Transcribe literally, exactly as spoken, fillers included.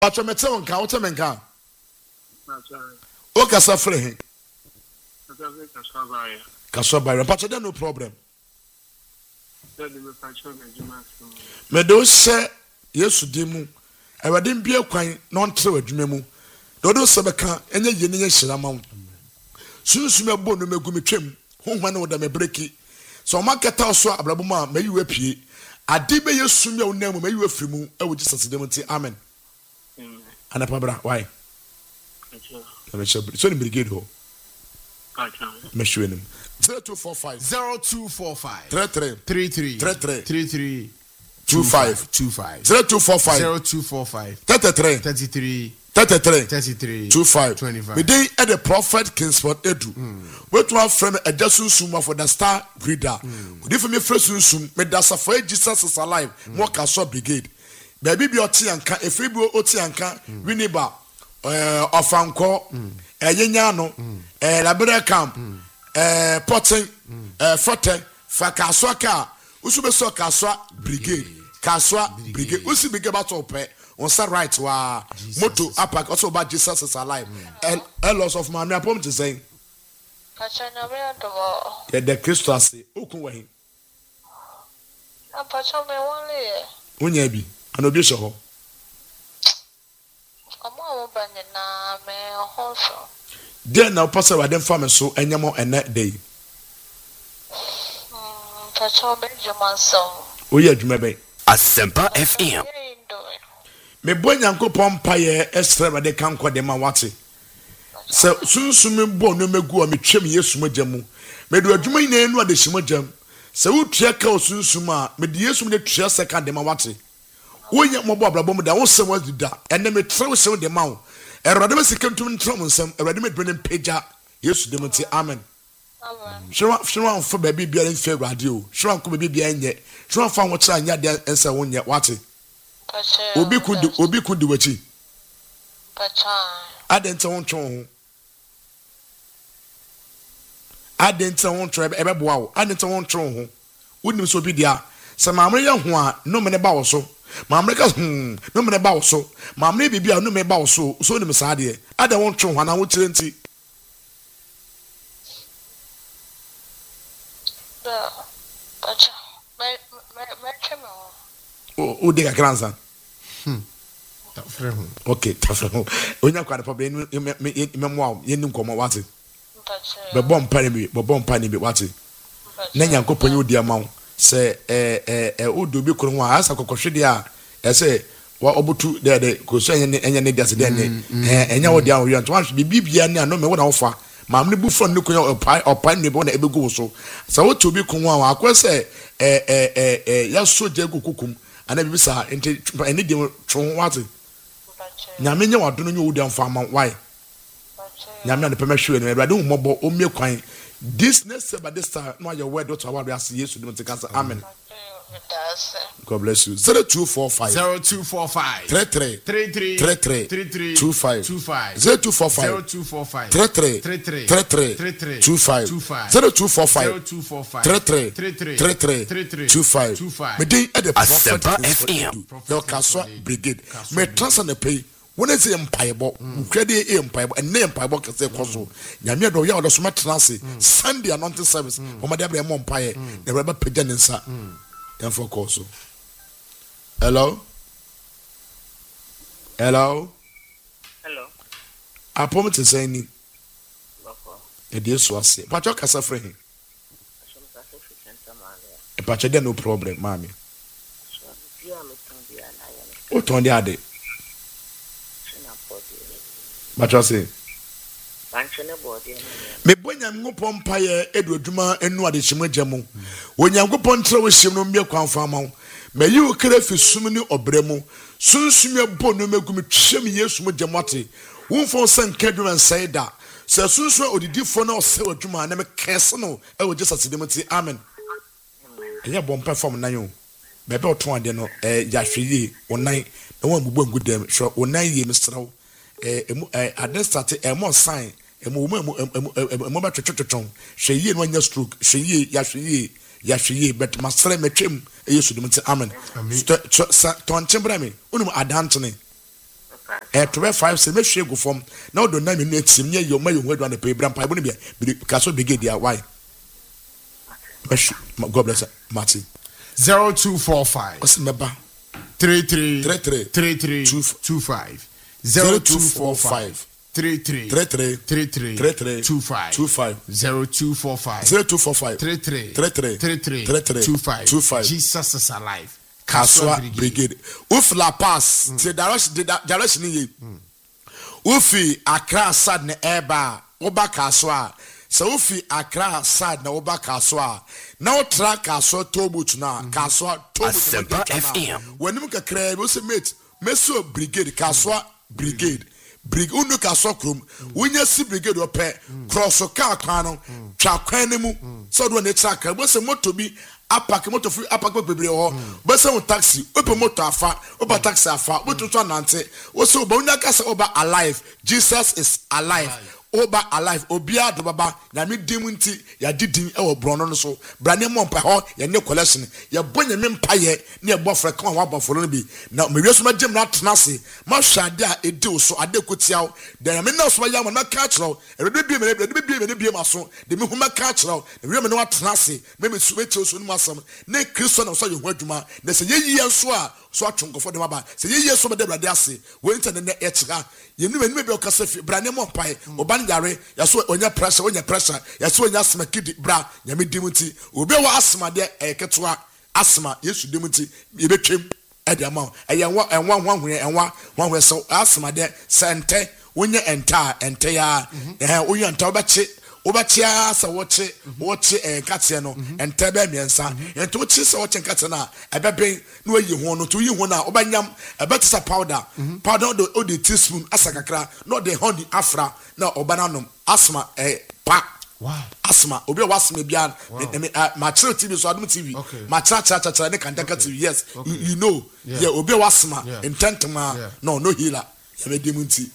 Pacho mete on ka, what menka? O kasa frɛ he. Kaswa Pacho there no problem. Me do se Yesu dimu. Awade mbie kwan na ontre wadwuma mu. Dodo se beka enye yene nye hyira ma wo. Sunsun ebo no megu metwam. Honhwa na wo da me breki. So maketa oso ablabo ma mayiwe pie. Ade be Yesu mi a wo na mu mayiwe frimu e wo Jesus dem nti amen. Amen. Ana pabra why? Let so ni brigade ho. Me shwenim. zero two four five zero two four five three three three three three three three three two five two five zero two four five zero two four five thirty three thirty three thirty three thirty three two five twenty five. We dey at the prophet Kingsford Edu. We to have friend a just sum for the star reader. We for me fresh sum me da safo Jesus is alive. Mo Kaswa brigade. Baby bi oti anka efri bi oti anka winiba eh ofanko eh yenya no eh labere camp eh potin eh foten fa Kaswa ka usu be so Kaswa brigade Kaswa brigade usi brigade ba to pe on sa right wa moto apak also about Jesus is alive and a loss of man apom to say Pachana me ado yeah the Christo ase okun wa hin apacha me wonle unya bi an obi so ho omo omo banye na me hoso there now pastor wa dem fam so enyamo ene day pacha be jumanso oyi adwuma be Asempa F M me bonya nkopon paye estre de kan kode ma wate se sunsun bo no megu o metwem Yesu magyamu me do adwuma ina enu ade shimagam se wutua ka sunsun a me de Yesu me tua second de ma wate wonya mo bo abrabom da wo sem wadida ene me trew sem de ma wo erode me sekentum ntrom nsem erode me dwene pagya Yesu de mti amen amen shwa shwa fo ba bibia en fe radio o shwa ko bibia enye shwa fa wo kira nya de ense wo nye wate obi kundi obi kundi wachi pacha adenta won twon ho adenta won tro ebe boa wo adenta won twon ho wonim so bi dia se maamre ye ho a no me ne ba wo so maamre ka hm no me ne ba wo so maamre bibia no me ba wo so so nim sa de ada won twon ho na wo kire nti da pacha me me me chemo o o de ka kranza hmm tafrehu okay tafrehu onya kwa de problem me me mo ye nim komo wate pacha be bom pa ni bi be bom pa ni bi wate na nyankopon odi amawo se eh eh eh odo bi kro ho asa kokohwede a ese wa obutu de de ko so enye enye ne diase de ne eh enya wo dia wo yant wan bibia ne no me wo na wo fa mam ne bu fon ne ko opai opai ne bo na ebegu so se wo to bi ko ho a akwese eh eh eh ya soja gukukum ana bibi sa enti ene de twon wate nyame nya wado no nyu wo dia mfa ma why nyame na pema hwe no erade hu mobo o mie kwan this next about this time no your word to our as Yesu dem te kasa amen. God bless you. zero two four five zero two four five three three three three three three three three two five two five zero two four five zero two four five three three three three three three three three two five two five zero two four five zero two four five three three three three three three three three two five two five. Me dey at the Asempa prophet F M. the Kaswa brigade me transfer na pay when is empire credit empire and name empire kase koso nyame do ya odo so metrance Sunday anointing service o ma dey bre mo empire the reba pagya nsa and for koso. Hello hello hello apom te say ni bako e dey so ase pacho kasa frɛ he ashom ka se fitenta male e pacho dey no problem mami so bia me ton bia na ya o ton dey ade na body pacho say banchene body me bonya ngopon paye edu adwuma enu ade hyemagyamu onyankopon ntra wo hyem no mbie kwan fa ma me yi o kra fi sum ni obremu sunsum ebo no megum twem Yesu magyamu ate wonfo san kadwuma nsaida se sunsum odidifo na ose adwuma na me kese no e wo Jesus dem ti amen enya bom perform nan yo bebe oton ade no eh yahweyi onan na won bubu ngudem hwo onan ye misraw eh eh aden start eh mo sign emu emu emu emu ba twetwetwon hweye no anya stroke hweye ya hweye ya hweye bet masre metwem Yesu dem ti amen to to chembra me unum adantene eh twelve five se me hwe go fom na odo na me no etim nye yo ma yo hwadu an pe bra mpa ibo ne bia kaso brigade ya why God bless Martin zero two four five what's the number three three three three three three two five zero two four five three three three three three three three three two five two five zero two four five zero two four five three three three three three three three three two five two five Jesus is alive. Kaswa Brigade. Uf La Pass, the direction, the direction ye. Ufi Accra sad ne eba, oba Kaswa. So ufi Accra sad na oba Kaswa. Now track Kaswa Tobut na Kaswa Asempa Tobut. F M. When you can crave, we say mate, Meso Brigade, Kaswa Brigade. Brig unu Kaswa krum. When you see Brigade ope, cross o car kano, chakwenemu. So do ne track, we say moto bi. Apak moto free apak bebre ho bese on taxi open moto afa oba taxi afa we to nante we say oba unya kasa oba alive. Jesus is alive. Oba alive obia do baba na me dim nti ya didin e wo brono no so brane mo mpa ho ya ne collection ya bonya me mpa ye na e bofre kan wa boforo no bi na me wi so ma gem na tenase ma hwade a edi so ade kotiaw da me na so ya mo na ka kiro e be bi me be bi me bi ma so de me hu ma ka kiro e wi me no tenase me me su be so no masam na Kristo na so ye hu adwuma na se ye yi enso a so atwonkofo de baba se ye yi so be de brade ase we internet na e kira ye nu me nu be o kasa fi brane mo mpa ye oba yare yaso onya pressure onya pressure yaso onya asma kidi bra nyame dimuti obi wa asma de eketwa asma yesu dimuti ye betwem e de ama e ye enwa enwa hwanhwe enwa hwanhwe so asma de sente onya enta ente ya eh onya enta obache obachia sa woche woche enkate no ente be miensa ente woche sa woche enkate na ebeben no ayi ho no to yi ho na obanyam ebetisa powder powder do o de teaspoon asakakra no de honey afra na obananom asma eh pa wow asma obi wasma bia ma chira T V so adum T V ma chira cha cha cha ne kantaka T V yes you, you know yeah obi wasma intentma no no healer ya be demunti